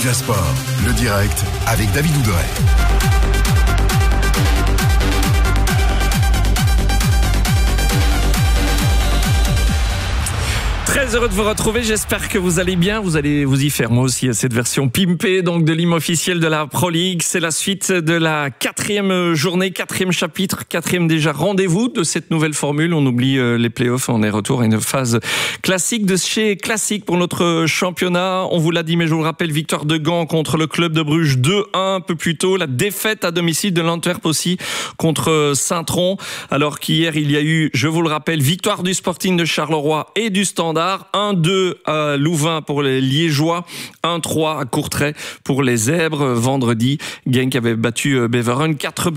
Méga Sport, le direct avec David Ouderet. Très heureux de vous retrouver, j'espère que vous allez bien, vous allez vous y faire moi aussi à cette version pimpée donc de l'hymne officiel de la Pro League. C'est la suite de la 4e journée, 4e chapitre, 4e déjà rendez-vous de cette nouvelle formule. On oublie les playoffs, on est retour à une phase classique de chez classique pour notre championnat. On vous l'a dit mais je vous le rappelle, victoire de Gand contre le club de Bruges 2-1 un peu plus tôt, la défaite à domicile de l'Antwerp aussi contre Saint-Tron, alors qu'hier il y a eu, je vous le rappelle, victoire du Sporting de Charleroi et du Standard. 1-2 à Louvain pour les Liégeois, 1-3 à Courtrai pour les Zèbres. Vendredi, Genk avait battu Beveren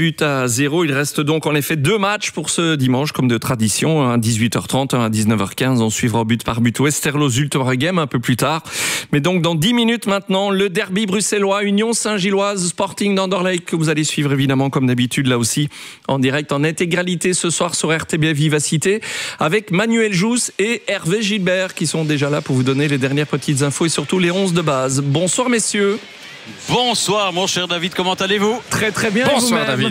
4-0. Il reste donc en effet 2 matchs pour ce dimanche comme de tradition, un à 18h30, un à 19h15. On suivra au but par but Westerlo Zulte Waregem un peu plus tard. Mais donc dans 10 minutes maintenant, le derby bruxellois, Union Saint-Gilloise, Sporting d'Anderlecht que vous allez suivre évidemment comme d'habitude là aussi en direct en intégralité ce soir sur RTBF Vivacité avec Manuel Jousse et Hervé Gilbert qui sont déjà là pour vous donner les dernières petites infos et surtout les 11 de base. Bonsoir messieurs. Bonsoir mon cher David, comment allez-vous? Très très bien. Bonsoir David.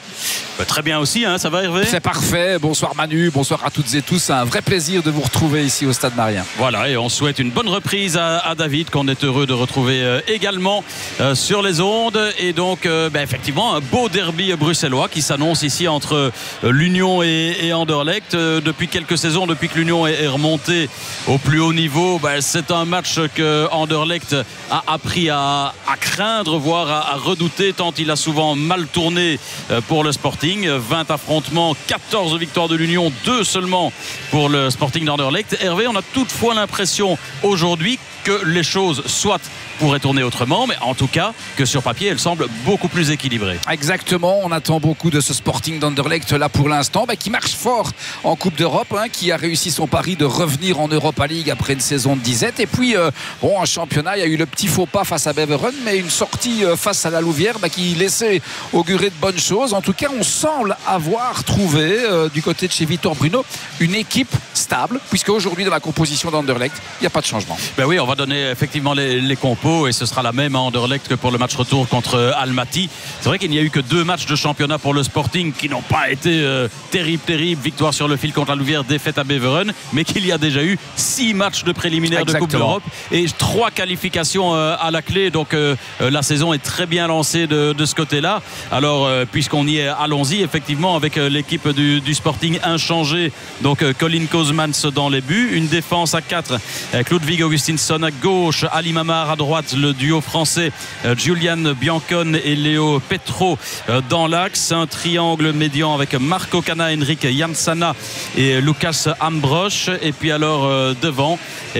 Très bien aussi, hein, ça va Hervé? C'est parfait, bonsoir Manu, bonsoir à toutes et tous, c'est un vrai plaisir de vous retrouver ici au Stade Marien. Voilà, et on souhaite une bonne reprise à David qu'on est heureux de retrouver également sur les ondes. Et donc effectivement un beau derby bruxellois qui s'annonce ici entre l'Union et Anderlecht. Depuis quelques saisons, depuis que l'Union est remontée au plus haut niveau, c'est un match que Anderlecht a appris à craindre, voire à redouter, tant il a souvent mal tourné pour le Sporting. 20 affrontements, 14 victoires de l'Union, 2 seulement pour le Sporting d'Anderlecht. Hervé, on a toutefois l'impression aujourd'hui que les choses soit pourraient tourner autrement, mais en tout cas que sur papier elles semblent beaucoup plus équilibrées. Exactement, on attend beaucoup de ce Sporting d'Anderlecht là pour l'instant, qui marche fort en Coupe d'Europe, qui a réussi son pari de revenir en Europa League après une saison de disette. Et puis en championnat il y a eu le petit faux pas face à Beveren, mais une sortie face à la Louvière qui laissait augurer de bonnes choses. En tout cas on semble avoir trouvé du côté de chez Victor Bruno une équipe stable, puisque aujourd'hui dans la composition d'Anderlecht il n'y a pas de changement. Oui, on va donner effectivement les compos et ce sera la même à Anderlecht que pour le match retour contre Almaty. C'est vrai qu'il n'y a eu que 2 matchs de championnat pour le Sporting qui n'ont pas été terribles. Victoire sur le fil contre la Louvière, défaite à Beveren, mais qu'il y a déjà eu 6 matchs de préliminaires de Coupe d'Europe et 3 qualifications à la clé. Donc la saison est très bien lancée de ce côté-là. Alors puisqu'on y est, allons-y effectivement avec l'équipe du Sporting inchangée. Donc Colin Kozmans dans les buts, une défense à 4 avec Ludwig Augustinsson à gauche, Ali Mamar à droite, le duo français Julian Biancon et Léo Petro dans l'axe, un triangle médian avec Marco Cana, Henrik Jansana et Lucas Ambrosch. Et puis alors devant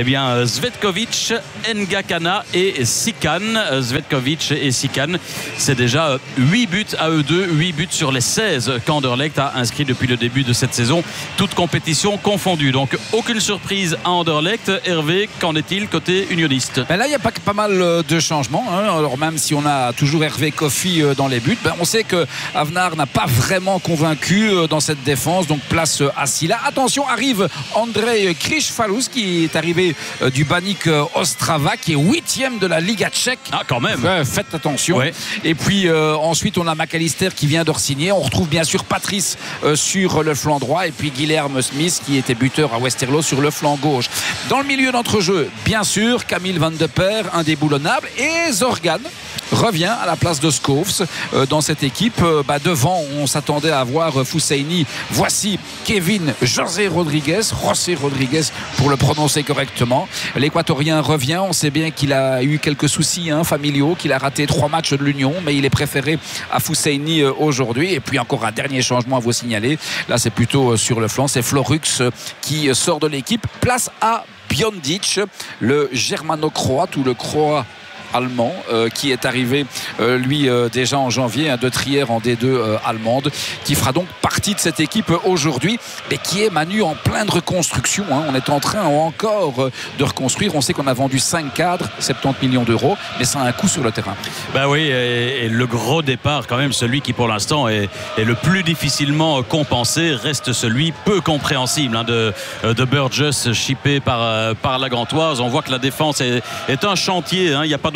Zvetkovic, Ngakana et Sikan. Zvetkovic et Sikan, c'est déjà 8 buts à eux deux, 8 buts sur les 16 qu'Anderlecht a inscrit depuis le début de cette saison, toute compétition confondue. Donc aucune surprise à Anderlecht. Hervé, qu'en est-il côté unioniste? Là il y a pas mal de changements, alors même si on a toujours Hervé Kofi dans les buts, on sait que Avnar n'a pas vraiment convaincu dans cette défense, donc place à Silla. Attention, arrive Andrej Krišfalus qui est arrivé du Baník Ostrava, qui est 8e de la Liga tchèque. Quand même, faites attention. Et puis ensuite on a McAllister qui vient de re-signer. On retrouve bien sûr Patrice sur le flanc droit et puis Guilherme Smith qui était buteur à Westerlo sur le flanc gauche. Dans le milieu d'entrejeu, bien sûr Camille Van de Per, indéboulonnable, et Zorgan revient à la place de Schoofs dans cette équipe. Devant on s'attendait à voir Fousseini, voici Kevin José Rodriguez pour le prononcer correctement. L'équatorien revient, on sait bien qu'il a eu quelques soucis familiaux, qu'il a raté 3 matchs de l'Union, mais il est préféré à Fousseini aujourd'hui. Et puis encore un dernier changement à vous signaler, là c'est plutôt sur le flanc, c'est Florux qui sort de l'équipe, place à Biondic, le germano-croate ou le croate allemand qui est arrivé lui déjà en janvier, de Trier en D2 allemande, qui fera donc partie de cette équipe aujourd'hui, mais qui est Manu en pleine reconstruction. On est en train encore de reconstruire. On sait qu'on a vendu 5 cadres, 70 millions d'euros, mais ça a un coût sur le terrain. Oui, et le gros départ quand même, celui qui pour l'instant est le plus difficilement compensé, reste celui peu compréhensible de Burgess, chippé par la Gantoise. On voit que la défense est un chantier, il n'y a pas d'autre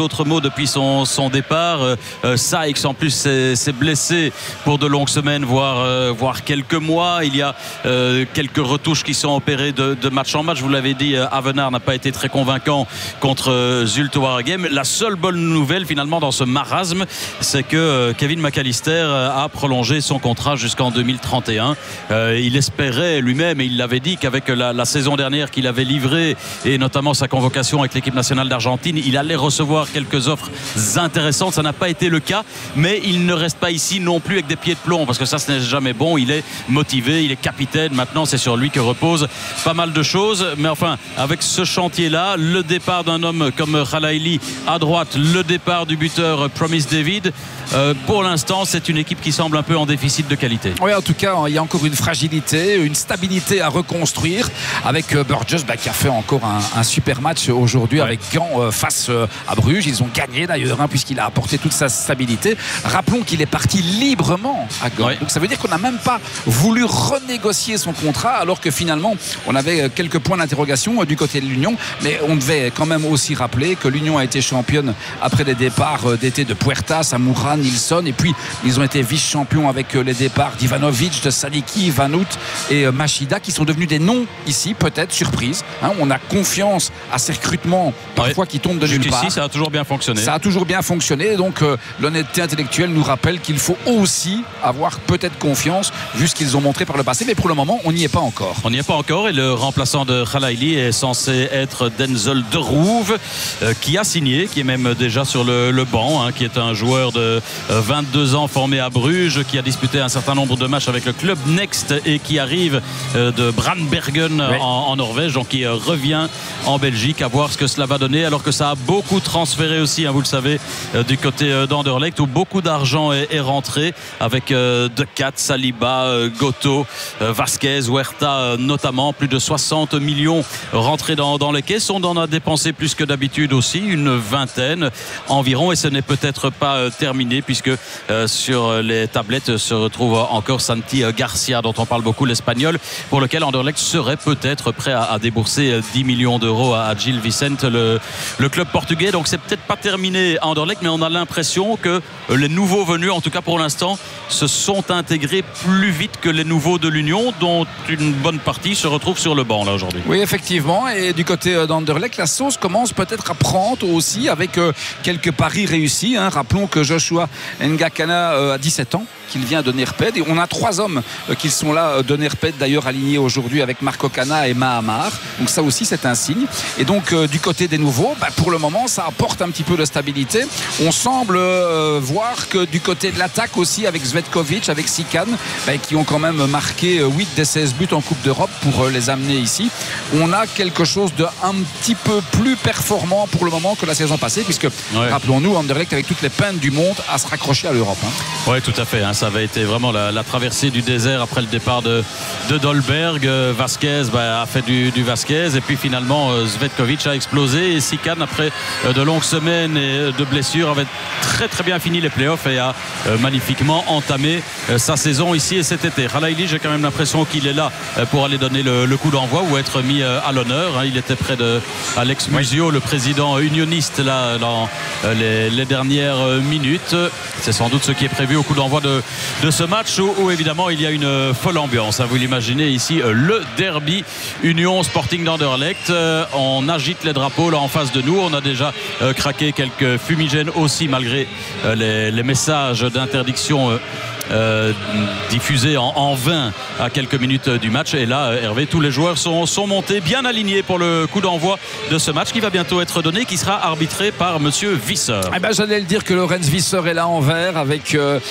d'autre mot depuis son départ. Sykes en plus s'est blessé pour de longues semaines, voire quelques mois. Il y a quelques retouches qui sont opérées de match en match. Vous l'avez dit, Avenard n'a pas été très convaincant contre Zulte Waregem. La seule bonne nouvelle finalement dans ce marasme, c'est que Kevin McAllister a prolongé son contrat jusqu'en 2031. Il espérait lui-même, et il l'avait dit, qu'avec la saison dernière qu'il avait livrée, et notamment sa convocation avec l'équipe nationale d'Argentine, il allait recevoir quelques offres intéressantes. Ça n'a pas été le cas, mais il ne reste pas ici non plus avec des pieds de plomb, parce que ça, ce n'est jamais bon. Il est motivé, il est capitaine. Maintenant, c'est sur lui que repose pas mal de choses. Mais enfin, avec ce chantier-là, le départ d'un homme comme Khalaili à droite, le départ du buteur Promise David, pour l'instant, c'est une équipe qui semble un peu en déficit de qualité. Oui, en tout cas, il y a encore une fragilité, une stabilité à reconstruire avec Burgess qui a fait encore un super match aujourd'hui avec Gand face à Bruges. Ils ont gagné d'ailleurs, puisqu'il a apporté toute sa stabilité. Rappelons qu'il est parti librement à Gand. Donc ça veut dire qu'on n'a même pas voulu renégocier son contrat, alors que finalement, on avait quelques points d'interrogation du côté de l'Union. Mais on devait quand même aussi rappeler que l'Union a été championne après les départs d'été de Puertas, Amoura, Nilsson, et puis ils ont été vice-champions avec les départs d'Ivanovic, de Sadiki, Vanout et Machida, qui sont devenus des noms ici, peut-être surprise. On a confiance à ces recrutements parfois qui tombent de nulle part. Jusqu'ici, ça a toujours bien fonctionné. Ça a toujours bien fonctionné, donc l'honnêteté intellectuelle nous rappelle qu'il faut aussi avoir peut-être confiance vu ce qu'ils ont montré par le passé, mais pour le moment on n'y est pas encore. On n'y est pas encore, et le remplaçant de Khalaili est censé être Denzel De Roev, qui a signé, qui est même déjà sur le banc, qui est un joueur de 22 ans formé à Bruges, qui a disputé un certain nombre de matchs avec le club Next et qui arrive de Brandbergen en Norvège, donc qui revient en Belgique, à voir ce que cela va donner, alors que ça a beaucoup transféré aussi, vous le savez, du côté d'Anderlecht, où beaucoup d'argent est rentré avec De Cat, Saliba, Goto, Vasquez, Huerta notamment. Plus de 60 millions rentrés dans les caisses. On en a dépensé plus que d'habitude aussi, une vingtaine environ, et ce n'est peut-être pas terminé, puisque sur les tablettes se retrouve encore Santi Garcia, dont on parle beaucoup, l'espagnol, pour lequel Anderlecht serait peut-être prêt à débourser 10 millions d'euros à Gil Vicente, le club portugais. Donc c'est peut-être pas terminé à Anderlecht, mais on a l'impression que les nouveaux venus, en tout cas pour l'instant, se sont intégrés plus vite que les nouveaux de l'Union, dont une bonne partie se retrouve sur le banc là aujourd'hui. Oui, effectivement, et du côté d'Anderlecht, la sauce commence peut-être à prendre aussi, avec quelques paris réussis. Rappelons que Joshua Ngakana a 17 ans, qu'il vient de Nerped, et on a 3 hommes qui sont là de Nerped, d'ailleurs alignés aujourd'hui avec Marco Cana et Mahamar, donc ça aussi c'est un signe. Et donc du côté des nouveaux, pour le moment ça apporte un petit peu de stabilité. On semble voir que du côté de l'attaque aussi, avec Zvetkovic, avec Sikan, qui ont quand même marqué 8 des 16 buts en Coupe d'Europe pour les amener ici, on a quelque chose de un petit peu plus performant pour le moment que la saison passée, puisque rappelons-nous, Anderlecht avec toutes les peines du monde à se raccrocher à l'Europe. Oui, tout à fait, ça avait été vraiment la traversée du désert après le départ de Dolberg. Vasquez a fait du Vasquez, et puis finalement Zvetkovic a explosé, et Sikan, après de longues semaines et de blessures, avait très très bien fini les playoffs et a magnifiquement entamé sa saison ici et cet été. Khalaili, j'ai quand même l'impression qu'il est là pour aller donner le coup d'envoi ou être mis à l'honneur. Il était près de Alex Musio, le président unioniste, là dans les dernières minutes. C'est sans doute ce qui est prévu au coup d'envoi de ce match où évidemment il y a une folle ambiance. Vous l'imaginez ici, le derby Union Sporting d'Anderlecht. On agite les drapeaux là en face de nous. On a déjà craqué quelques fumigènes aussi, malgré les messages d'interdiction diffusés en vain à quelques minutes du match. Et là, Hervé, tous les joueurs sont montés bien alignés pour le coup d'envoi de ce match qui va bientôt être donné, qui sera arbitré par monsieur Visser. J'allais le dire que Lorenz Visser est là en vert avec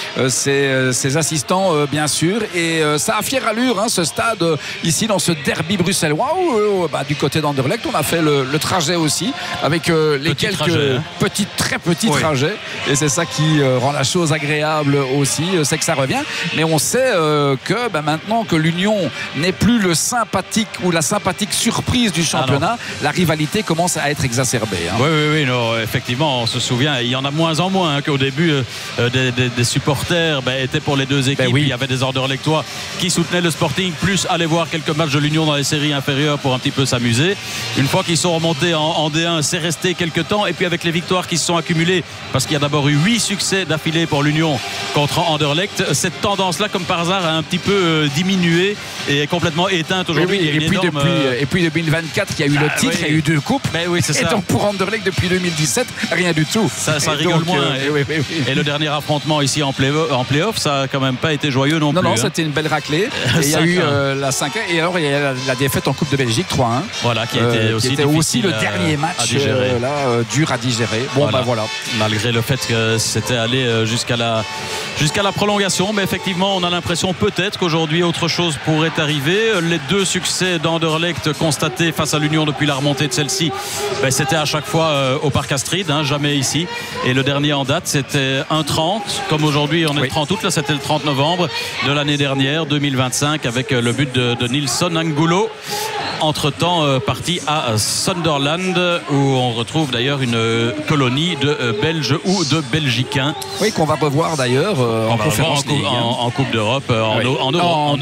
ses assistants bien sûr, et ça a fière allure ce stade ici dans ce derby bruxellois où du côté d'Anderlecht on a fait le trajet aussi avec les très petits trajets, et c'est ça qui rend la chose agréable aussi. C'est que ça revient. Mais on sait que maintenant que l'Union n'est plus le sympathique ou la sympathique surprise du championnat, la rivalité commence à être exacerbée. Oui, non, effectivement, on se souvient, il y en a moins en moins qu'au début des supporters étaient pour les deux équipes. Il y avait des Anderlechtois qui soutenaient le Sporting, plus aller voir quelques matchs de l'Union dans les séries inférieures pour un petit peu s'amuser. Une fois qu'ils sont remontés en D1, c'est resté quelques temps. Et puis avec les victoires qui se sont accumulées, parce qu'il y a d'abord eu 8 succès d'affilée pour l'Union contre Anderlecht, cette tendance-là, comme par hasard, a un petit peu diminué et est complètement éteinte aujourd'hui. Et puis 2024, il y a eu le titre, il y a eu 2 coupes. C'est et ça. donc pour Anderlecht depuis 2017, rien du tout. Ça rigole moins. Et le dernier affrontement ici en play-off, ça a quand même pas été joyeux non plus. Non, c'était une belle raclée. Et il y a eu la 5e. Et alors il y a la défaite en Coupe de Belgique 3-1. Voilà, qui était aussi le dernier match dur à digérer. Voilà. Malgré le fait que c'était allé jusqu'à la prolongation, mais effectivement, on a l'impression peut-être qu'aujourd'hui autre chose pourrait arriver. Les 2 succès d'Anderlecht constatés face à l'Union depuis la remontée de celle-ci, c'était à chaque fois au Parc Astrid, jamais ici. Et le dernier en date, c'était un 30, comme aujourd'hui on est le 30 août, là c'était le 30 novembre de l'année dernière, 2025, avec le but de Nilsson Angulo. Entre-temps parti à Sunderland, où on retrouve d'ailleurs une colonie de Belges ou de Belgicains. Oui, qu'on va revoir d'ailleurs en Conférence League. En Coupe d'Europe, en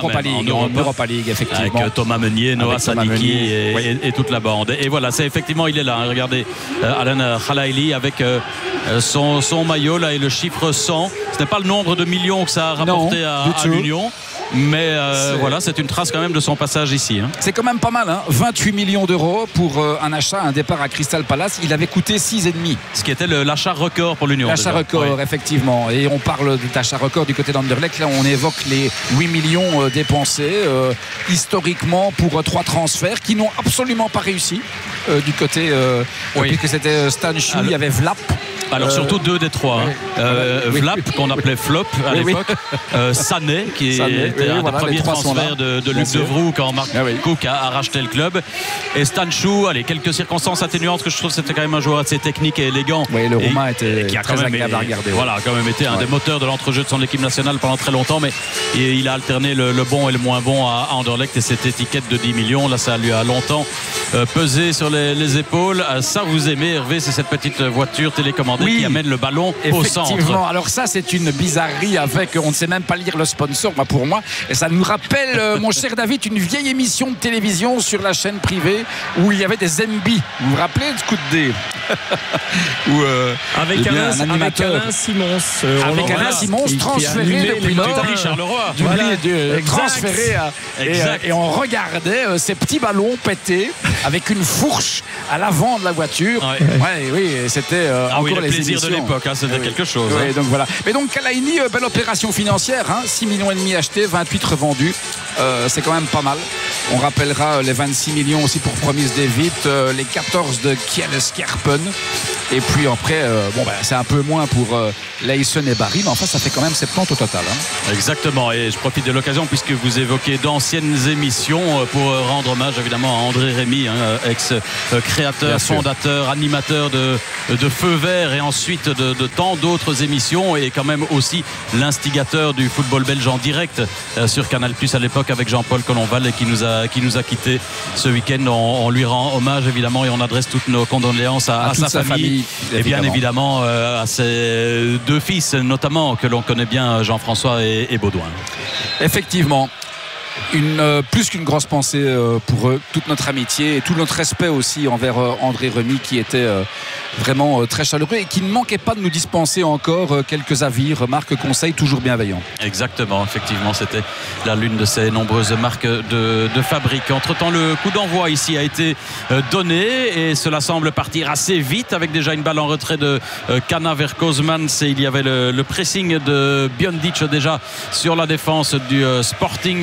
Europa League, effectivement. Avec Thomas Meunier, Noah Sadiki et toute la bande. Et voilà, c'est effectivement, il est là. Regardez, Alan Khalaili avec son maillot là et le chiffre 100. Ce n'est pas le nombre de millions que ça a rapporté à l'Union. Mais voilà, c'est une trace quand même de son passage ici. C'est quand même pas mal, 28 millions d'euros pour un achat, un départ à Crystal Palace. Il avait coûté 6,5. Ce qui était l'achat record pour l'Union. L'achat record, effectivement. Et on parle d'achat record du côté d'Anderlecht. Là, on évoque les 8 millions dépensés historiquement pour 3 transferts qui n'ont absolument pas réussi du côté, puisque c'était Stan Schu, il y avait Vlap. Alors surtout 2 des 3. Vlap, qu'on appelait Flop à l'époque. Sané, qui était un des premiers transferts de Luc Devroux quand Marc Cook a racheté le club. Et Stan Schu, quelques circonstances atténuantes, que je trouve que c'était quand même un joueur assez technique et élégant. Oui, le Roumain était qui a très agréable à regarder. Voilà, a quand même été un des moteurs de l'entrejeu de son équipe nationale pendant très longtemps, mais il a alterné le bon et le moins bon à Anderlecht, et cette étiquette de 10 millions, là, ça lui a longtemps pesé sur les épaules. Ça, vous aimez, Hervé, c'est cette petite voiture télécommandée qui amène le ballon au centre. Alors ça, c'est une bizarrerie avec, on ne sait même pas lire le sponsor, pour moi, et ça nous rappelle, mon cher David, une vieille émission de télévision sur la chaîne privée où il y avait des MB. Vous vous rappelez de coup de dé avec Alain Simons, avec Alain Simons transféré depuis l'Italie Charleroi, transféré et on regardait ces petits ballons pétés avec une fourche à l'avant de la voiture. C'était encore les plaisir de l'époque, c'était quelque chose. Donc voilà. Mais donc Khalaili, belle opération financière, 6,5 millions achetés, 28 revendus, c'est quand même pas mal. On rappellera les 26 millions aussi pour Promise David, les 14 de Kiel Skerpen, et puis après c'est un peu moins pour Leysen et Barry, mais enfin ça fait quand même 70 au total. Exactement, et je profite de l'occasion puisque vous évoquez d'anciennes émissions pour rendre hommage évidemment à André Rémy, ex-créateur, fondateur, animateur de Feu Vert et ensuite de tant d'autres émissions, et quand même aussi l'instigateur du football belge en direct sur Canal+ à l'époque avec Jean-Paul Colomval, et qui nous a quittés ce week-end. On lui rend hommage évidemment, et on adresse toutes nos condoléances à sa famille et bien évidemment à ses 2 fils notamment que l'on connaît bien, Jean-François et Baudouin. Effectivement, plus qu'une grosse pensée pour eux, toute notre amitié et tout notre respect aussi envers André Rémy, qui était vraiment très chaleureux et qui ne manquait pas de nous dispenser encore quelques avis, remarques, conseils toujours bienveillants. Exactement, effectivement, c'était l'une de ces nombreuses marques de fabrique. Entre-temps, le coup d'envoi ici a été donné, et cela semble partir assez vite avec déjà une balle en retrait de Kana vers Kozmans, et il y avait le pressing de Biondic déjà sur la défense du Sporting d'Anderlecht.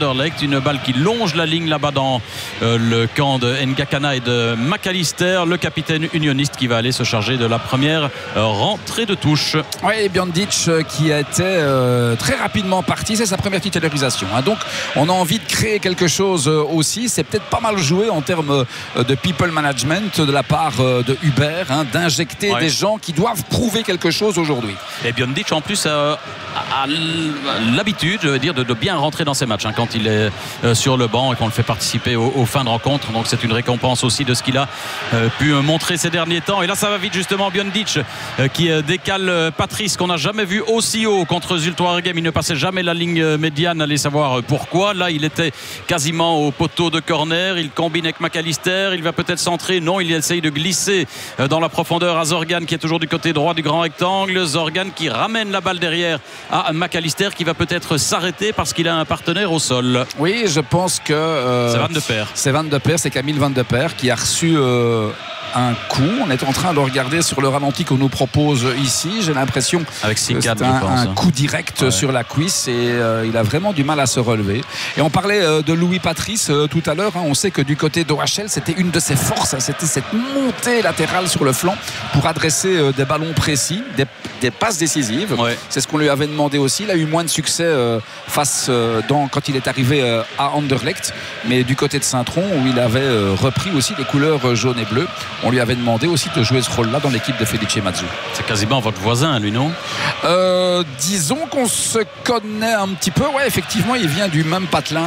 Anderlecht. Une balle qui longe la ligne là-bas dans le camp de Ngakana et de McAllister, le capitaine unioniste qui va aller se charger de la première rentrée de touche. Oui, Biondic qui a été très rapidement parti, c'est sa première titularisation. Donc on a envie de créer quelque chose aussi. C'est peut-être pas mal joué en termes de people management de la part de Hubert, d'injecter des gens qui doivent prouver quelque chose aujourd'hui. Et Biondic en plus a l'habitude, je veux dire, de bien rentrer dans ses matchs quand il est sur le banc et qu'on le fait participer aux fins de rencontre. Donc c'est une récompense aussi de ce qu'il a pu montrer ces derniers temps. Et là ça va vite justement. Biondic qui décale Patrice, qu'on n'a jamais vu aussi haut contre Zulte Waregem. Il ne passait jamais la ligne médiane, allez savoir pourquoi. Là il était quasiment au poteau de corner, il combine avec McAllister, il va peut-être centrer, non, il essaye de glisser dans la profondeur à Zorgan qui est toujours du côté droit du grand rectangle. Zorgan qui ramène la balle derrière à McAllister qui va peut-être s'arrêter parce qu'il a un partenaire au sol. Oui, je pense que c'est Van de Peer. C'est Van de Peer, c'est Camille Van de Peer qui a reçu un coup. On est en train de regarder sur le ralenti qu'on nous propose ici. J'ai l'impression avec que c'est un coup direct sur la cuisse et il a vraiment du mal à se relever. Et on parlait de Louis Patrice tout à l'heure. On sait que du côté d'OHL, c'était une de ses forces. C'était cette montée latérale sur le flanc pour adresser des ballons précis, des passes décisives. C'est ce qu'on lui avait demandé aussi. Il a eu moins de succès quand il est arrivé à Anderlecht, mais du côté de Saint-Tron où il avait repris aussi les couleurs jaunes et bleues. On lui avait demandé aussi de jouer ce rôle-là dans l'équipe de Felice Mazzu. C'est quasiment votre voisin, lui, non? Disons qu'on se connaît un petit peu. Ouais, effectivement, il vient du même patelin.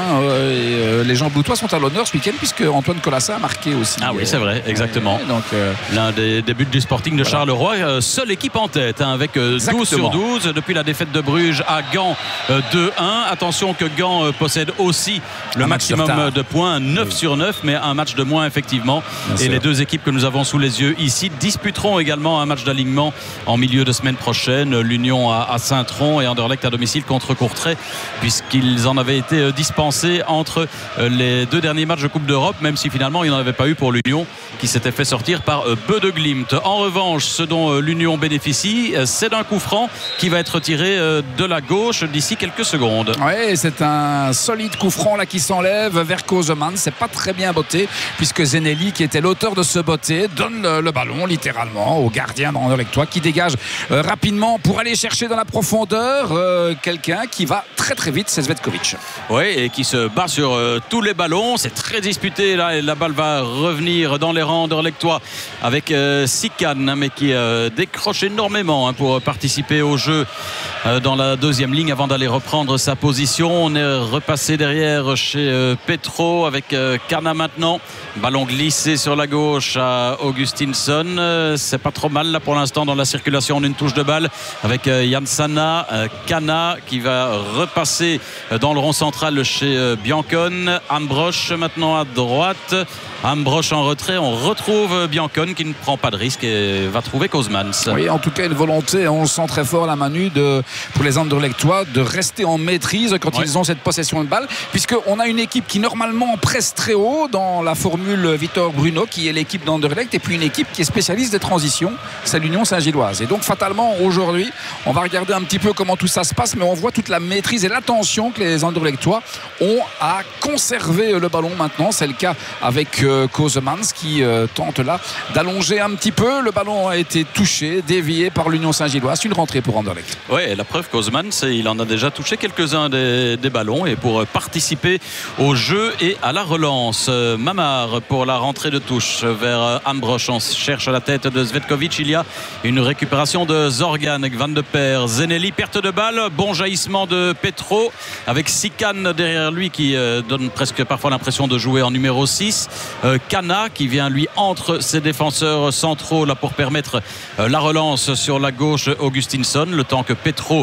Les gens bloutois sont à l'honneur ce week-end puisque Antoine Colassa a marqué aussi. Ah oui, c'est vrai, exactement. Donc, l'un des buts du Sporting de Charleroi, seule équipe en tête, avec 12 sur 12 depuis la défaite de Bruges à Gand 2-1. Attention que Gand possède aussi le maximum de points, 9 sur 9, mais un match de moins effectivement. Et les deux équipes que nous avons sous les yeux ici disputeront également un match d'alignement en milieu de semaine prochaine. L'Union à Saint-Tron et Anderlecht à domicile contre Courtrai, puisqu'ils en avaient été dispensés entre les deux derniers matchs de Coupe d'Europe, même si finalement il n'y en avait pas eu pour l'Union qui s'était fait sortir par Bode Glimt. En revanche, ce dont l'Union bénéficie, c'est d'un coup franc qui va être tiré de la gauche d'ici quelques secondes. Oui, c'est un solide coup franc là qui s'enlève vers Kozeman. C'est pas très bien botté puisque Zenelli, qui était l'auteur de ce botté, donne le ballon littéralement au gardien d'Anderlechtois qui dégage rapidement pour aller chercher dans la profondeur quelqu'un qui va très très vite, c'est Zvetkovic. Oui, et qui se bat sur tous les ballons. C'est très disputé là et la balle va revenir dans les rangs d'Anderlechtois avec Sikan, mais qui décroche énormément pour participer au jeu dans la deuxième ligne avant d'aller reprendre sa position. On est repassé derrière chez Petro avec Kana maintenant. Ballon glissé sur la gauche à Augustinsson. C'est pas trop mal là pour l'instant dans la circulation. On a une touche de balle avec Jansana. Kana qui va repasser dans le rond central chez Biancon. Ambrosch maintenant à droite. Ambrosch en retrait, on retrouve Biancon qui ne prend pas de risque et va trouver Kozeman. Oui, en tout cas une volonté, on le sent très fort la Manu pour les Anderlechtois de rester en maîtrise quand ils ont cette possession de balle, puisqu'on a une équipe qui normalement presse très haut dans la formule Victor Bruno qui est l'équipe d'Anderlecht, et puis une équipe qui est spécialiste des transitions, c'est l'Union Saint-Gilloise. Et donc fatalement aujourd'hui on va regarder un petit peu comment tout ça se passe, mais on voit toute la maîtrise et l'attention que les Anderlechtois ont à conserver le ballon maintenant. C'est le cas avec Kosemans qui tente là d'allonger un petit peu. Le ballon a été touché, dévié par l'Union Saint-Gilloise. Une rentrée pour Anderlecht. Oui, la preuve, Kosemans, il en a déjà touché quelques-uns des ballons et pour participer au jeu et à la relance. Mamar pour la rentrée de touche vers Ambrosch. On cherche à la tête de Zvetkovic. Il y a une récupération de Zorgan avec Van de Peer. Zenelli, perte de balle. Bon jaillissement de Petro avec Sikan derrière lui qui donne presque parfois l'impression de jouer en numéro 6. Kana qui vient lui entre ses défenseurs centraux là pour permettre la relance sur la gauche. Augustinsson, le temps que Petro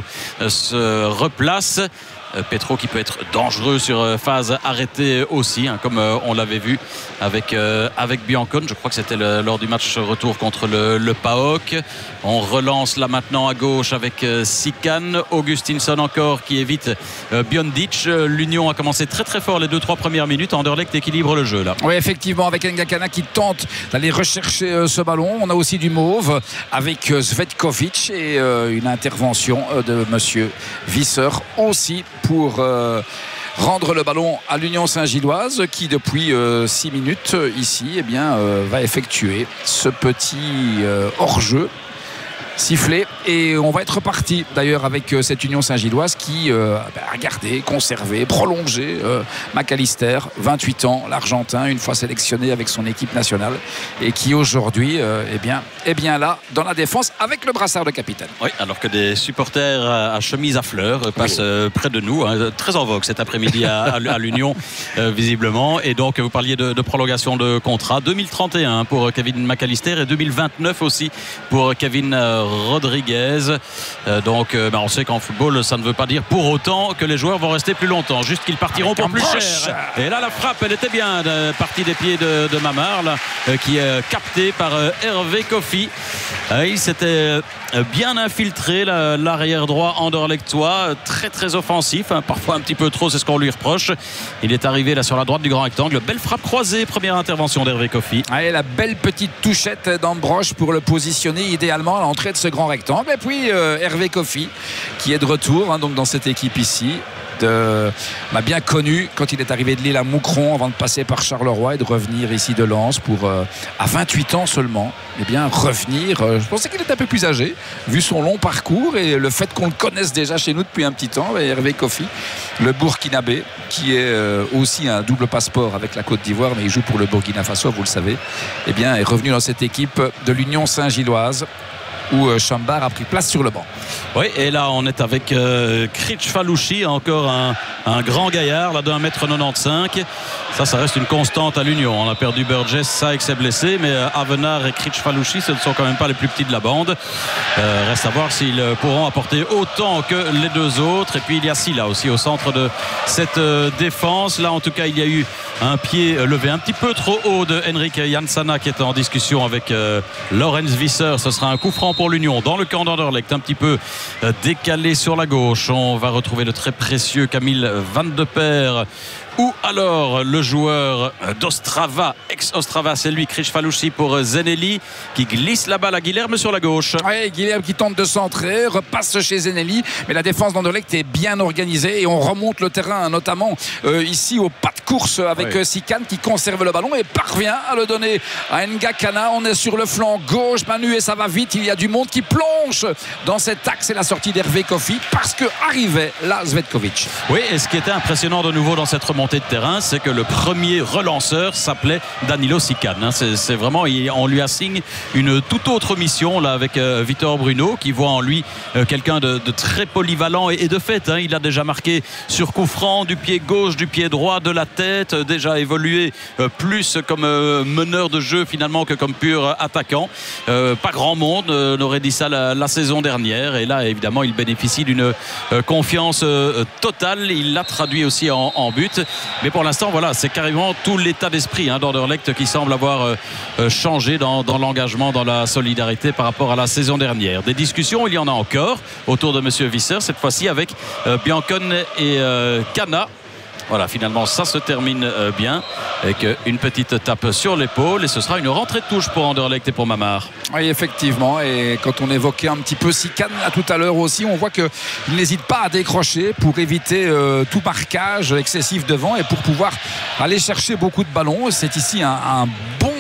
se replace. Petro qui peut être dangereux sur phase arrêtée aussi, comme on l'avait vu avec Biancon. Je crois que c'était lors du match retour contre le PAOK. On relance là maintenant à gauche avec Sikan. Augustinsson encore qui évite Biondic. L'Union a commencé très très fort les 2-3 premières minutes. Anderlecht équilibre le jeu là. Oui, effectivement, avec Ngakana qui tente d'aller rechercher ce ballon. On a aussi du mauve avec Zvetkovic et une intervention de monsieur Visser aussi pour rendre le ballon à l'Union Saint-Gilloise qui depuis 6 minutes ici va effectuer ce petit hors-jeu sifflé, et on va être reparti d'ailleurs avec cette Union Saint-Gilloise qui a gardé, conservé, prolongé McAllister, 28 ans, l'Argentin, une fois sélectionné avec son équipe nationale, et qui aujourd'hui est bien là dans la défense avec le brassard de capitaine. Oui, alors que des supporters à chemise à fleurs passent près de nous, très en vogue cet après-midi à l'Union visiblement. Et donc vous parliez de prolongation de contrat, 2031 pour Kevin McAllister et 2029 aussi pour Kevin Rodriguez. Donc on sait qu'en football ça ne veut pas dire pour autant que les joueurs vont rester plus longtemps, juste qu'ils partiront pour plus cher. Et là la frappe elle était bien partie des pieds de Mamar là, qui est capté par Hervé Kofi. Il s'était bien infiltré l'arrière droit anderlechtois, très très offensif, parfois un petit peu trop, c'est ce qu'on lui reproche. Il est arrivé là sur la droite du grand rectangle, belle frappe croisée, première intervention d'Hervé Kofi. Allez, la belle petite touchette d'Ambroche pour le positionner idéalement à l'entrée de ce grand rectangle. Et puis Hervé Kofi qui est de retour donc dans cette équipe ici. M'a bien connu quand il est arrivé de Lille à Moucron avant de passer par Charleroi et de revenir ici de Lens pour à 28 ans seulement revenir. Je pensais qu'il était un peu plus âgé vu son long parcours et le fait qu'on le connaisse déjà chez nous depuis un petit temps. Hervé Kofi, le Burkinabé, qui est aussi un double passeport avec la Côte d'Ivoire, mais il joue pour le Burkina Faso, vous le savez, est revenu dans cette équipe de l'Union Saint-Gilloise où Chambard a pris place sur le banc. Oui, et là on est avec Kritch Falouchi, encore un grand gaillard là d'1m95. Ça reste une constante à l'Union. On a perdu Burgess, Sykes s'est blessé, mais Avenard et Kritch Falouchi, ce ne sont quand même pas les plus petits de la bande. Reste à voir s'ils pourront apporter autant que les deux autres. Et puis il y a Silla aussi au centre de cette défense. Là en tout cas il y a eu un pied levé un petit peu trop haut de Henrik Jansana qui est en discussion avec Lorenz Visser. Ce sera un coup franc pour l'Union dans le camp d'Anderlecht, un petit peu décalé sur la gauche. On va retrouver le très précieux Camille Van de Peer, ou alors le joueur d'Ostrava, ex-Ostrava, c'est lui, Kritch Falouchi pour Zenelli, qui glisse la balle à Guilherme sur la gauche. Oui, Guilherme qui tente de centrer, repasse chez Zenelli, mais la défense d'Anderlecht est bien organisée et on remonte le terrain, notamment ici au pas de course avec Sikan qui conserve le ballon et parvient à le donner à Ngakana. On est sur le flanc gauche, Manu, et ça va vite, il y a du monde qui plonge dans cet axe et la sortie d'Hervé Kofi parce que arrivait là Zvetkovic. Oui, et ce qui était impressionnant de nouveau dans cette remontée de terrain, c'est que le premier relanceur s'appelait Danilo Sikan. C'est vraiment, on lui assigne une toute autre mission là avec Victor Bruno, qui voit en lui quelqu'un de très polyvalent et de fait, il a déjà marqué sur coup franc du pied gauche, du pied droit, de la tête, déjà évolué plus comme meneur de jeu finalement que comme pur attaquant. Pas grand monde n'aurait dit ça la saison dernière, et là évidemment il bénéficie d'une confiance totale. Il l'a traduit aussi en but. Mais pour l'instant, voilà, c'est carrément tout l'état d'esprit d'Anderlecht qui semble avoir changé dans l'engagement, dans la solidarité par rapport à la saison dernière. Des discussions, il y en a encore autour de M. Visser, cette fois-ci avec Biancone et Cana. Voilà, finalement ça se termine bien avec une petite tape sur l'épaule, et ce sera une rentrée de touche pour Anderlecht et pour Mamar. Oui, effectivement, et quand on évoquait un petit peu Sikan là tout à l'heure aussi, on voit qu'il n'hésite pas à décrocher pour éviter tout marquage excessif devant et pour pouvoir aller chercher beaucoup de ballons. C'est ici un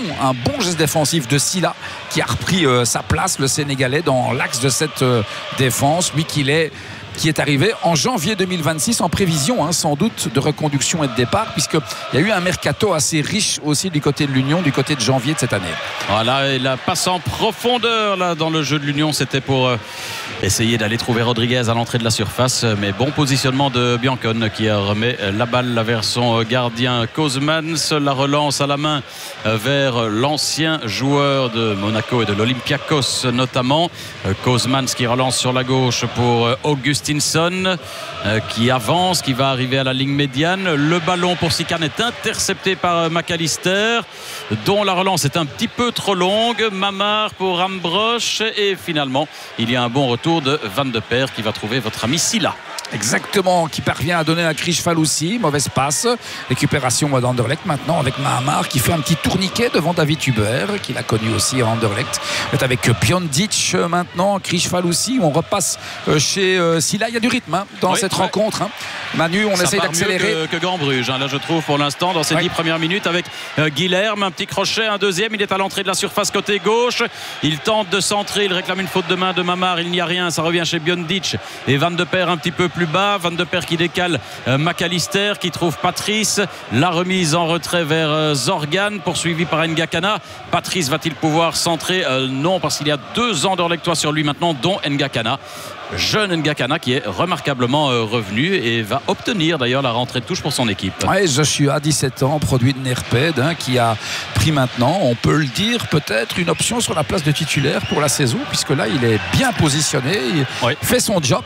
bon geste défensif de Silla qui a repris sa place, le Sénégalais, dans l'axe de cette défense, lui qui est arrivé en janvier 2026 en prévision sans doute de reconduction et de départ, puisqu'il y a eu un mercato assez riche aussi du côté de l'Union, du côté de janvier de cette année. Voilà, et la passe en profondeur là dans le jeu de l'Union, c'était pour essayer d'aller trouver Rodriguez à l'entrée de la surface, mais bon positionnement de Biancone qui remet la balle vers son gardien Kozmans. La relance à la main vers l'ancien joueur de Monaco et de l'Olympiakos notamment, Kozmans qui relance sur la gauche pour Augustinson qui avance, qui va arriver à la ligne médiane. Le ballon pour Sikan est intercepté par McAllister, dont la relance est un petit peu trop longue. Mamar pour Ambroche, et finalement il y a un bon retour de Van de Peer qui va trouver votre ami Silla. Exactement, qui parvient à donner un Krish Faloussi, mauvaise passe, récupération d'Anderlecht maintenant avec Mahamar qui fait un petit tourniquet devant David Hubert qui l'a connu aussi à Anderlecht. C'est avec Biondic maintenant, Krish Faloussi, on repasse chez Silla, il y a du rythme dans cette rencontre. Manu, on essaie d'accélérer. Que Gambruge, là je trouve pour l'instant dans ces 10 premières minutes avec Guilherme, un petit crochet, un deuxième, il est à l'entrée de la surface côté gauche, il tente de centrer, il réclame une faute de main de Mamar, il n'y a rien, ça revient chez Biondic et Van de Perre un petit peu plus bas, Van de Perre qui décale McAllister qui trouve Patrice, la remise en retrait vers Zorgan poursuivi par Ngakana. Patrice va-t-il pouvoir centrer? Non, parce qu'il y a 2 Anderlechtois sur lui maintenant, dont Ngakana, jeune Ngakana qui est remarquablement revenu et va obtenir d'ailleurs la rentrée de touche pour son équipe. Joshua, 17 ans, produit de Nerped, qui a pris maintenant, on peut le dire, peut-être une option sur la place de titulaire pour la saison, puisque là il est bien positionné, il fait son job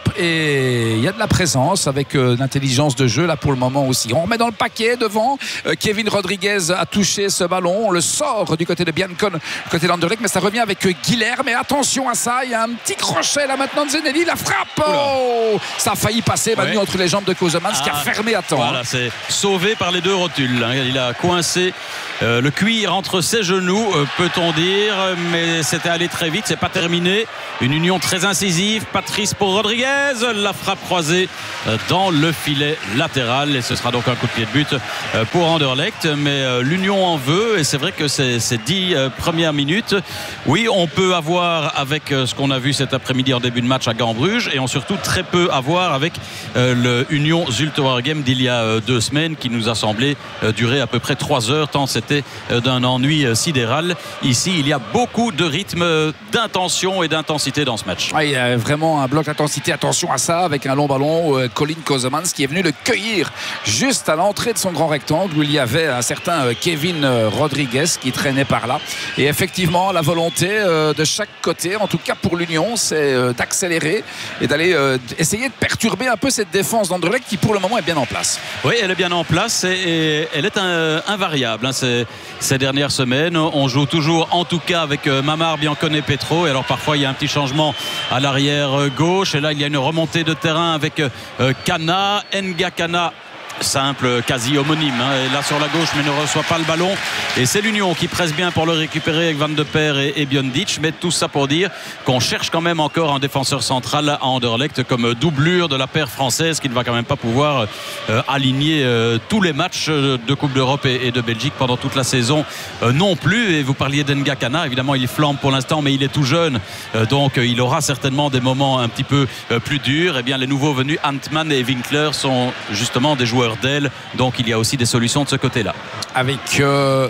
et il y a de la présence avec l'intelligence de jeu là pour le moment aussi. On remet dans le paquet devant, Kevin Rodriguez a touché ce ballon, on le sort du côté de Biancon, côté d'Anderlecht, mais ça revient avec Guilherme, mais attention à ça, il y a un petit crochet là maintenant de Zenelli, la frappe, ça a failli passer Manu entre les jambes de Kosemans qui a fermé à temps. Voilà, c'est sauvé par les 2 rotules, il a coincé le cuir entre ses genoux, peut-on dire, mais c'était allé très vite, c'est pas terminé, une union très incisive, Patrice pour Rodriguez, la frappe croisée dans le filet latéral et ce sera donc un coup de pied de but pour Anderlecht, mais l'union en veut et c'est vrai que ces 10 premières minutes, oui, on peut avoir avec ce qu'on a vu cet après-midi en début de match à Gambruge et on surtout très peu à voir avec le Union Zulte Waregem d'il y a 2 semaines qui nous a semblé durer à peu près 3 heures tant c'était d'un ennui sidéral. Ici il y a beaucoup de rythme, d'intention et d'intensité dans ce match. Il y a vraiment un bloc d'intensité, attention à ça, avec un long ballon, Colin Kosemans qui est venu le cueillir juste à l'entrée de son grand rectangle où il y avait un certain Kevin Rodriguez qui traînait par là et effectivement la volonté de chaque côté, en tout cas pour l'Union, c'est d'accélérer et d'aller essayer de perturber un peu cette défense d'Anderlecht qui pour le moment est bien en place. Oui, elle est bien en place et elle est invariable ces dernières semaines. On joue toujours en tout cas avec Mamar, Biancon et Petro et alors parfois il y a un petit changement à l'arrière gauche et là il y a une remontée de terrain avec Kana, Ngakana, simple, quasi homonyme, et là sur la gauche mais ne reçoit pas le ballon et c'est l'Union qui presse bien pour le récupérer avec Van de Perre et Biondic, mais tout ça pour dire qu'on cherche quand même encore un défenseur central à Anderlecht comme doublure de la paire française qui ne va quand même pas pouvoir aligner tous les matchs de Coupe d'Europe et de Belgique pendant toute la saison non plus. Et vous parliez d'Ngakana, évidemment il flambe pour l'instant mais il est tout jeune, donc il aura certainement des moments un petit peu plus durs. Et bien les nouveaux venus Antman et Winkler sont justement des joueurs d'aile, donc il y a aussi des solutions de ce côté-là. Avec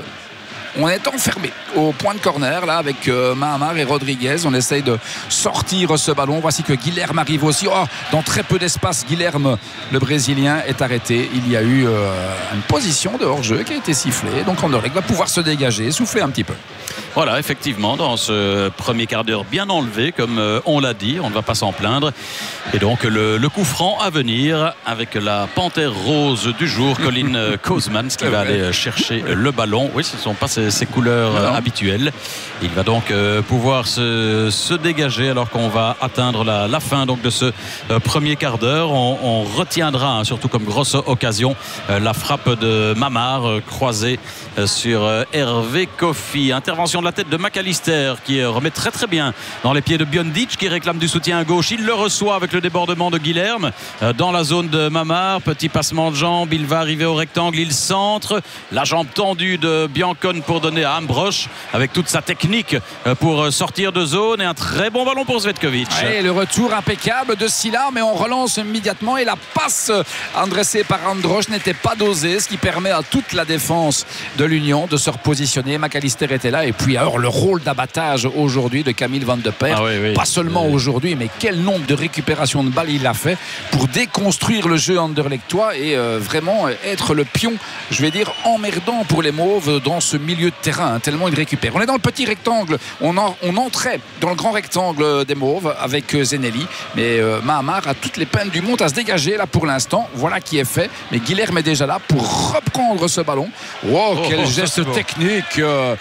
on est enfermé au point de corner là avec Mahamar et Rodriguez, on essaye de sortir ce ballon, voici que Guilherme arrive aussi, dans très peu d'espace. Guilherme, le Brésilien, est arrêté, il y a eu une position de hors-jeu qui a été sifflée, donc Anderlecht va pouvoir se dégager, souffler un petit peu. Voilà, effectivement, dans ce premier quart d'heure bien enlevé, comme on l'a dit, on ne va pas s'en plaindre. Et donc le coup franc à venir avec la panthère rose du jour, Colin Kosemans, qui va aller chercher le ballon. Oui, ce ne sont pas ses couleurs habituelles. Il va donc pouvoir se dégager alors qu'on va atteindre la fin donc, de ce premier quart d'heure. On retiendra, surtout comme grosse occasion, la frappe de Mamar croisée sur Hervé Kofi. Intervention de la tête de McAllister qui remet très très bien dans les pieds de Biondic qui réclame du soutien à gauche. Il le reçoit avec le débordement de Guilherme dans la zone de Mamar. Petit passement de jambe, il va arriver au rectangle, il centre. La jambe tendue de Biancon pour donner à Ambrosch avec toute sa technique pour sortir de zone et un très bon ballon pour Zvetkovic. Et le retour impeccable de Silla, mais on relance immédiatement et la passe adressée par Ambrosch n'était pas dosée, ce qui permet à toute la défense de l'Union de se repositionner. McAllister était là et puis alors le rôle d'abattage aujourd'hui de Camille Van de Perre, pas seulement aujourd'hui, mais quel nombre de récupérations de balles il a fait pour déconstruire le jeu anderlechtois et vraiment être le pion, je vais dire, emmerdant pour les Mauves dans ce milieu de terrain, tellement il récupère. On est dans le petit rectangle, on entrait dans le grand rectangle des Mauves avec Zenelli, mais Mahamar a toutes les peines du monde à se dégager là pour l'instant. Voilà qui est fait, mais Guilherme est déjà là pour reprendre ce ballon. Quel geste technique pour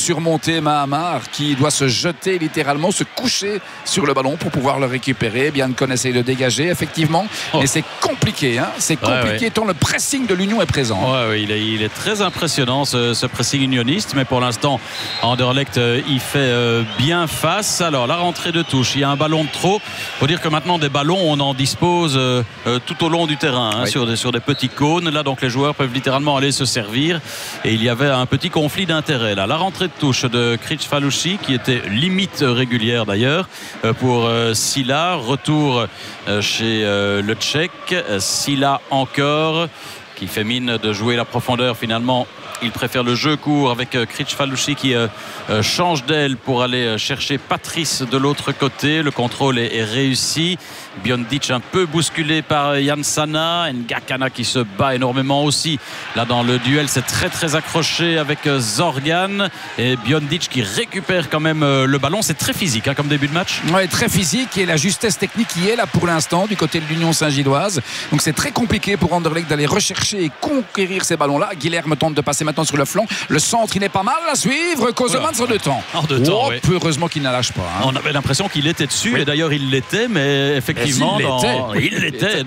surmonter Mahamar qui doit se jeter littéralement, se coucher sur le ballon pour pouvoir le récupérer. Biancon essaye de dégager effectivement, mais c'est compliqué, hein. C'est compliqué tant le pressing de l'Union est présent. Il est très impressionnant ce pressing unioniste, mais pour l'instant Anderlecht y fait bien face. Alors la rentrée de touche, il y a un ballon de trop. Il faut dire que maintenant des ballons on en dispose tout au long du terrain, hein, sur des petits cônes là, donc les joueurs peuvent littéralement aller se servir, et il y avait un petit conflit d'intérêt là. La rentrée de touche de Kricfalusi qui était limite régulière d'ailleurs pour Silla. Retour chez le Tchèque. Silla encore qui fait mine de jouer la profondeur. Finalement il préfère le jeu court avec Kricfalusi qui change d'aile pour aller chercher Patrice de l'autre côté. Le contrôle est réussi. Biondic un peu bousculé par Jansana. Ngakana qui se bat énormément aussi. Là dans le duel, c'est très très accroché avec Zorgan. Et Biondic qui récupère quand même le ballon. C'est très physique, hein, comme début de match. Oui, très physique, et la justesse technique qui est là pour l'instant du côté de l'Union Saint-Gilloise. Donc c'est très compliqué pour Anderlecht d'aller rechercher et conquérir ces ballons-là. Guilherme tente de passer maintenant sur le flanc. Le centre, il n'est pas mal à suivre. Kozeman sur deux temps. Heureusement qu'il ne lâche pas, hein. On avait l'impression qu'il était dessus, et d'ailleurs il l'était, mais effectivement il l'était.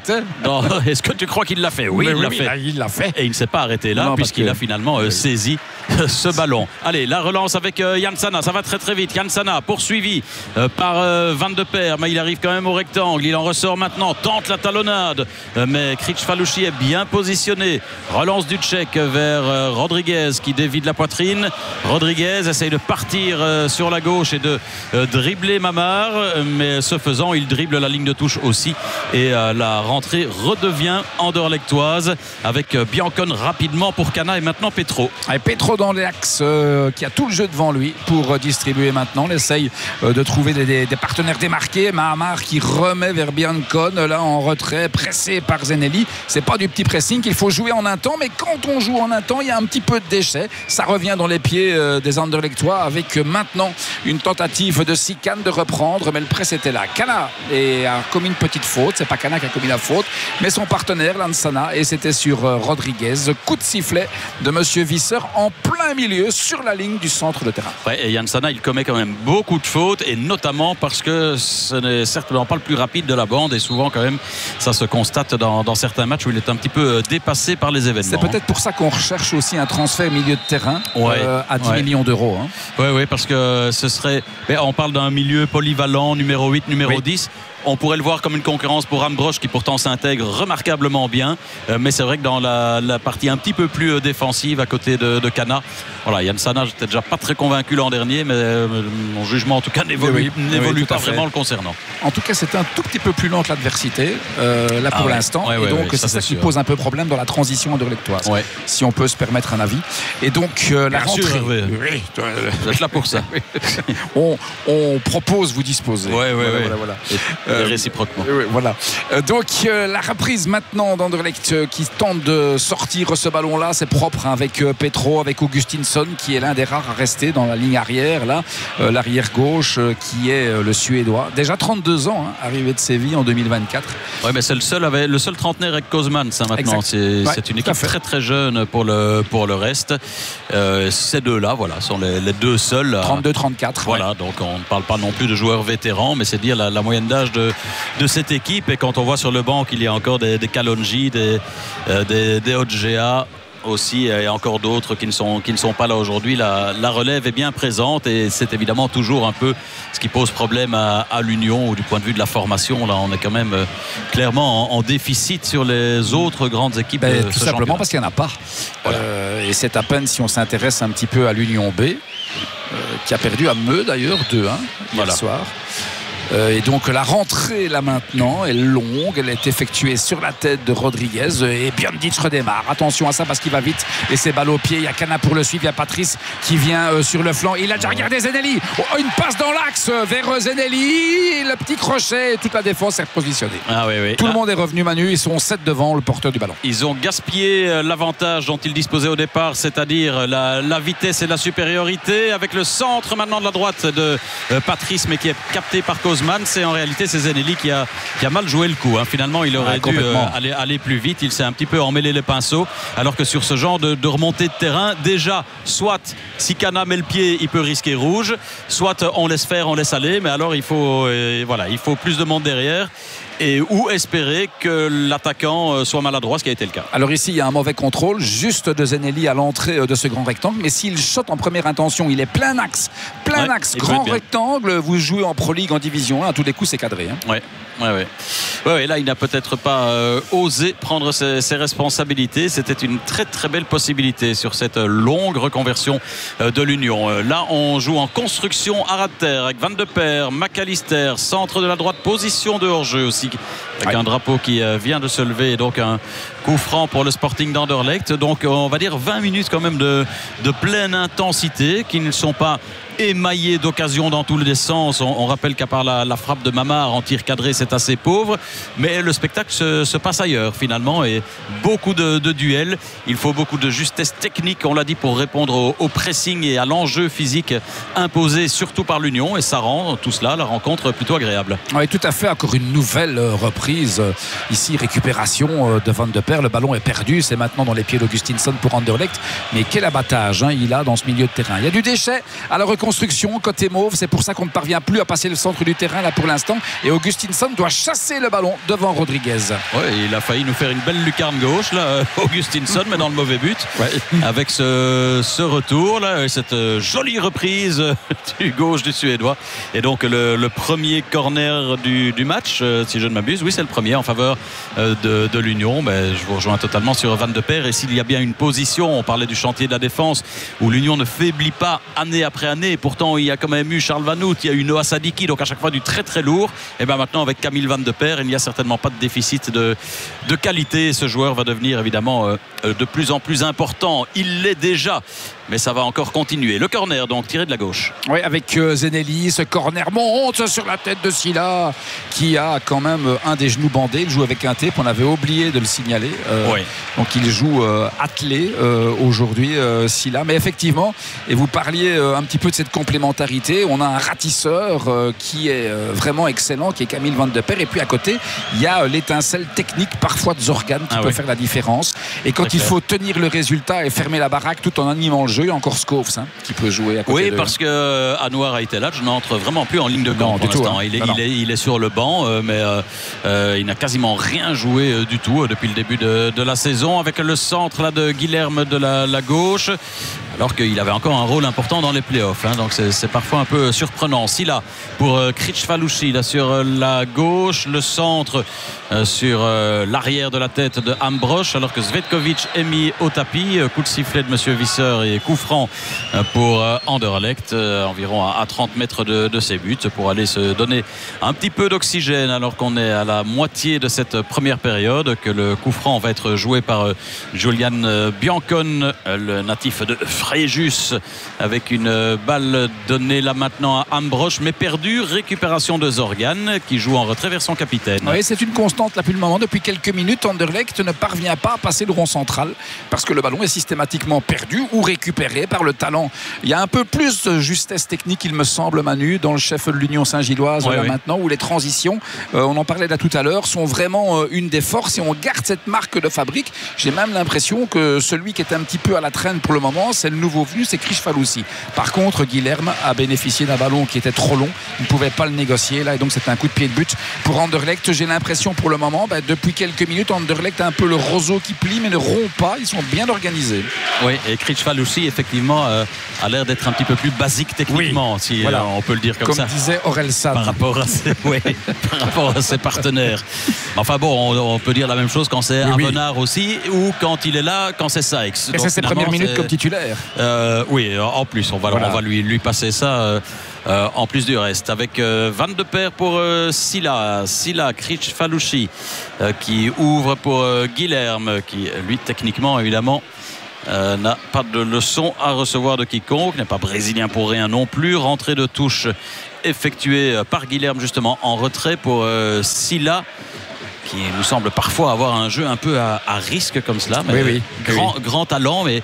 Est-ce que tu crois qu'il l'a fait? Oui, il l'a fait. Et il ne s'est pas arrêté là, puisqu'il a finalement saisi ce ballon. Allez, la relance avec Jansana, ça va très très vite. Jansana poursuivi par Van de Perre, mais il arrive quand même au rectangle. Il en ressort maintenant, tente la talonnade, mais Kricfalusi est bien positionné. Relance du Tchèque vers Rodriguez qui dévie de la poitrine. Rodriguez essaye de partir sur la gauche et de dribbler Mahamar, mais ce faisant il dribble la ligne de touche aussi, et la rentrée redevient anderlechtoise avec Biancon rapidement pour Cana et maintenant Petro. Et Petro dans l'axe qui a tout le jeu devant lui pour distribuer maintenant. Il essaye de trouver des partenaires démarqués. Mahamar qui remet vers Biancon là en retrait, pressé par Zenelli. C'est pas du petit pressing qu'il faut jouer en un temps, mais quand on joue en un temps il y a un petit peu de déchet. Ça revient dans les pieds des Anderlechtois avec maintenant une tentative de Sikan de reprendre, mais le press était là. Cana a commis une petite faute. C'est pas Cana qui a commis la faute, mais son partenaire Lansana, et c'était sur Rodriguez. Coup de sifflet de monsieur Visser en plein milieu sur la ligne du centre de terrain. Et Jansana il commet quand même beaucoup de fautes, et notamment parce que ce n'est certainement pas le plus rapide de la bande, et souvent quand même ça se constate dans certains matchs où il est un petit peu dépassé par les événements. C'est peut-être pour ça qu'on recherche aussi un transfert milieu de terrain à 10 millions d'euros, hein. Oui, parce que ce serait, on parle d'un milieu polyvalent, numéro 8, numéro 10. On pourrait le voir comme une concurrence pour Ambrosch qui pourtant s'intègre remarquablement bien, mais c'est vrai que dans la partie un petit peu plus défensive à côté de Cana, voilà, Jansana, j'étais déjà pas très convaincu l'an dernier, mais mon jugement en tout cas n'évolue pas vraiment le concernant. En tout cas c'est un tout petit peu plus lent que l'adversité là pour l'instant, et donc c'est ça qui pose un peu problème dans la transition anderlechtoise, si on peut se permettre un avis. Et donc la rentrée, vous êtes là pour ça. on propose, vous disposez. Voilà. Réciproquement. Voilà. Donc la reprise maintenant d'Anderlecht qui tente de sortir ce ballon-là, c'est propre, hein, avec Petro, avec Augustinsson qui est l'un des rares à rester dans la ligne arrière là, l'arrière gauche qui est le Suédois, déjà 32 ans, hein, arrivé de Séville en 2024. Ouais, mais c'est le seul trentenaire avec Kozeman, ça maintenant. C'est une équipe très très jeune pour le reste. Ces deux-là, voilà, sont les deux seuls. 32-34. Voilà, donc on ne parle pas non plus de joueurs vétérans, mais c'est dire la moyenne d'âge de cette équipe. Et quand on voit sur le banc qu'il y a encore des Kalonji, des Odgea aussi, et encore d'autres qui ne sont pas là aujourd'hui, la relève est bien présente, et c'est évidemment toujours un peu ce qui pose problème à l'Union, ou du point de vue de la formation. Là on est quand même clairement en déficit sur les autres grandes équipes de tout simplement parce qu'il n'y en a pas, et c'est à peine si on s'intéresse un petit peu à l'Union B qui a perdu à Meux d'ailleurs 2-1 hier soir. Et donc la rentrée là maintenant est longue, elle est effectuée sur la tête de Rodriguez, et Biondic redémarre. Attention à ça parce qu'il va vite et c'est balle au pied. Il y a Cana pour le suivre, il y a Patrice qui vient sur le flanc. Il a déjà regardé Zenelli, une passe dans l'axe vers Zenelli, le petit crochet, toute la défense est repositionnée. Tout le monde est revenu, Manu, ils sont 7 devant le porteur du ballon. Ils ont gaspillé l'avantage dont ils disposaient au départ, c'est-à-dire la vitesse et la supériorité, avec le centre maintenant de la droite de Patrice, mais qui est capté par Kozeman. Bosman, c'est en réalité Zenelli qui a mal joué le coup. Finalement, il aurait dû aller plus vite. Il s'est un petit peu emmêlé les pinceaux. Alors que sur ce genre de remontée de terrain, déjà, soit si Cana met le pied, il peut risquer rouge, soit on laisse faire, on laisse aller. Mais alors, il faut plus de monde derrière. Ou espérer que l'attaquant soit maladroit, ce qui a été le cas. Alors ici, il y a un mauvais contrôle juste de Zenelli à l'entrée de ce grand rectangle, mais s'il shot en première intention, il est plein axe, grand rectangle, vous jouez en Pro League, en Division 1, à tous les coups c'est cadré. Ouais, là il n'a peut-être pas osé prendre ses responsabilités. C'était une très très belle possibilité sur cette longue reconversion de l'Union. Là on joue en construction à ras de terre avec Van de Perre, McAllister, centre de la droite, position de hors-jeu aussi, avec un drapeau qui vient de se lever, et donc un coup franc pour le Sporting d'Anderlecht. Donc on va dire 20 minutes quand même de pleine intensité, qui ne sont pas émaillé d'occasions dans tous les sens. On rappelle qu'à part la frappe de Mamard en tir cadré, c'est assez pauvre, mais le spectacle se passe ailleurs finalement, et beaucoup de duels. Il faut beaucoup de justesse technique, on l'a dit, pour répondre au pressing et à l'enjeu physique imposé surtout par l'Union, et ça rend tout cela, la rencontre, plutôt agréable. Oui, tout à fait. Encore une nouvelle reprise ici, récupération de Van de Perre. Le ballon est perdu, c'est maintenant dans les pieds d'Augustinsson pour Anderlecht, mais quel abattage il a dans ce milieu de terrain. Il y a du déchet à la reconstruction côté mauve, c'est pour ça qu'on ne parvient plus à passer le centre du terrain là pour l'instant, et Augustinsson doit chasser le ballon devant Rodriguez. Il a failli nous faire une belle lucarne gauche là, Augustinsson, mais dans le mauvais but, avec ce retour là, cette jolie reprise du gauche du Suédois, et donc le premier corner du match, si je ne m'abuse. Oui, c'est le premier en faveur de l'Union. Je vous rejoins totalement sur Van de Perre, et s'il y a bien une position, on parlait du chantier de la défense où l'Union ne faiblit pas année après année. Pourtant, il y a quand même eu Charles Van Hout, il y a eu Noah Sadiki, donc à chaque fois du très très lourd. Et bien maintenant, avec Camille Van de Perre, il n'y a certainement pas de déficit de qualité. Ce joueur va devenir évidemment de plus en plus important. Il l'est déjà, mais ça va encore continuer. Le corner, donc, tiré de la gauche. Oui, avec Zenelli, ce corner monte sur la tête de Silla, qui a quand même un des genoux bandés. Il joue avec un tape, on avait oublié de le signaler. Donc il joue attelé aujourd'hui, Silla. Mais effectivement, et vous parliez un petit peu de cette complémentarité, on a un ratisseur qui est vraiment excellent, qui est Camille Van de Perre, et puis à côté il y a l'étincelle technique parfois de Zorgan qui peut faire la différence, et quand il faut tenir le résultat et fermer la baraque tout en animant le jeu, il y a encore Schoofs qui peut jouer à côté. Parce que Anouar Aïtelaj n'entre vraiment plus en ligne de compte pour l'instant. Il est sur le banc, mais il n'a quasiment rien joué du tout depuis le début de la saison, avec le centre là de Guilherme de la gauche, alors qu'il avait encore un rôle important dans les playoffs, donc c'est parfois un peu surprenant. Silla pour Kricfalusi là sur la gauche, le centre sur l'arrière de la tête de Ambrosch, alors que Zvetkovic est mis au tapis. Coup de sifflet de Monsieur Visser et coup franc pour Anderlecht, environ à 30 mètres de ses buts, pour aller se donner un petit peu d'oxygène alors qu'on est à la moitié de cette première période, que le coup franc va être joué par Julian Biancon, le natif de Fréjus, avec une balle donnée là maintenant à Ambrosch, mais perdue. Récupération de Zorgan qui joue en retrait vers son capitaine. Oui, c'est une constante là depuis le moment. Depuis quelques minutes, Anderlecht ne parvient pas à passer le rond central parce que le ballon est systématiquement perdu ou récupéré par le talent. Il y a un peu plus de justesse technique, il me semble, Manu, dans le chef de l'Union Saint-Gilloise maintenant, où les transitions, on en parlait là tout à l'heure, sont vraiment une des forces, et on garde cette marque de fabrique. J'ai même l'impression que celui qui est un petit peu à la traîne pour le moment, c'est le nouveau venu, c'est Kricfalusi. Par contre, Guilherme a bénéficié d'un ballon qui était trop long, il ne pouvait pas le négocier là, et donc c'est un coup de pied de but pour Anderlecht. J'ai l'impression pour le moment, depuis quelques minutes, Anderlecht a un peu le roseau qui plie mais ne rompt pas, ils sont bien organisés. Oui, et Kricfalusi effectivement a l'air d'être un petit peu plus basique techniquement, si on peut le dire comme ça. Comme disait Orelsan. Par rapport à ses partenaires. Enfin bon, on peut dire la même chose quand c'est Avenard aussi, ou quand il est là, quand c'est Sykes. Et c'est ses premières minutes comme titulaire. En plus, on va lui passer ça en plus du reste. Avec Van de Perre pour Silla Kricfalusi qui ouvre pour Guilherme, qui lui techniquement évidemment n'a pas de leçon à recevoir de quiconque, n'est pas brésilien pour rien non plus. Rentrée de touche effectuée par Guilherme justement en retrait pour Silla, qui nous semble parfois avoir un jeu un peu à risque comme cela, mais grand talent, mais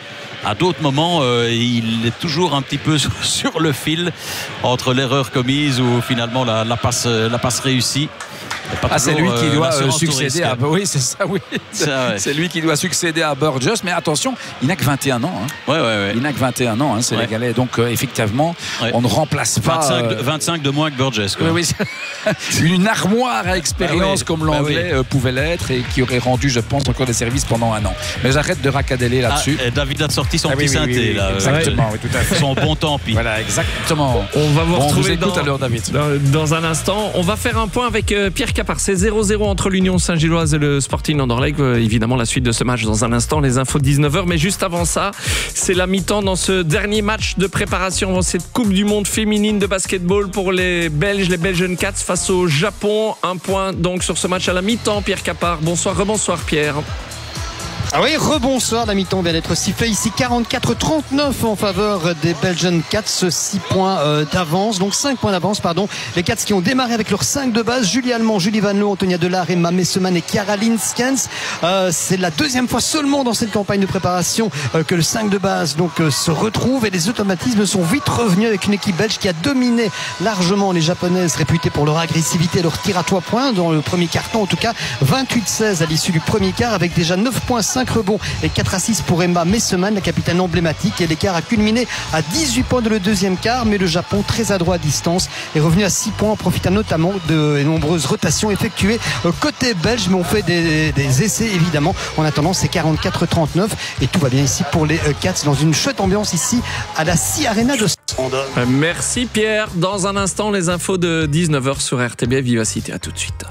à d'autres moments, il est toujours un petit peu sur le fil entre l'erreur commise ou finalement la passe réussie. C'est lui qui doit succéder à... Oui, c'est ça, oui. C'est lui qui doit succéder à Burgess. Mais attention, il n'a que 21 ans. Ouais. Il n'a que 21 ans, c'est Sénégalais. Donc, effectivement, on ne remplace pas... 25 de moins que Burgess. Quoi. Oui. Une armoire à expérience comme l'anglais pouvait l'être et qui aurait rendu, je pense, encore des services pendant un an. Mais j'arrête de racadeler là-dessus. David a sorti son petit synthé. Là, exactement, oui, tout à fait. Son bon tant pis. Voilà, exactement. On va vous retrouver à l'heure, David. Dans un instant. On va faire un point avec Pierre Capard. C'est 0-0 entre l'Union Saint-Gilloise et le Sporting Anderlecht. Évidemment, la suite de ce match dans un instant, les infos de 19h. Mais juste avant ça, c'est la mi-temps dans ce dernier match de préparation dans cette Coupe du Monde féminine de basketball pour les Belges, les Belgian Cats face au Japon. Un point donc sur ce match à la mi-temps. Pierre Capard, bonsoir, rebonsoir Pierre. Ah oui, rebonsoir, la mi-temps vient d'être sifflée ici, 44-39 en faveur des Belgian Cats, 6 points d'avance, donc 5 points d'avance, pardon. Les Cats qui ont démarré avec leurs 5 de base, Julie Allemand, Julie Van Loo, Antonia Delare, Emma Messeman et Chiara Linskens. C'est la deuxième fois seulement dans cette campagne de préparation que le 5 de base se retrouve et les automatismes sont vite revenus avec une équipe belge qui a dominé largement les Japonaises réputées pour leur agressivité et leur tir à 3 points dans le premier quart-temps, en tout cas 28-16 à l'issue du premier quart avec déjà 9,5 rebonds et 4 assists pour Emma Messeman, la capitaine emblématique, et l'écart a culminé à 18 points de le deuxième quart, mais le Japon, très adroit à distance, est revenu à 6 points en profitant notamment de nombreuses rotations effectuées côté belge, mais on fait des essais évidemment. En attendant, c'est 44-39 et tout va bien ici pour les Cats dans une chouette ambiance ici à la Sea Arena de Strand. Merci Pierre. Dans un instant, les infos de 19h sur RTBF Vivacité. À tout de suite.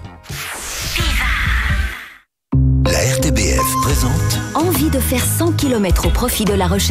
La RTBF présente Envie de faire 100 km au profit de la recherche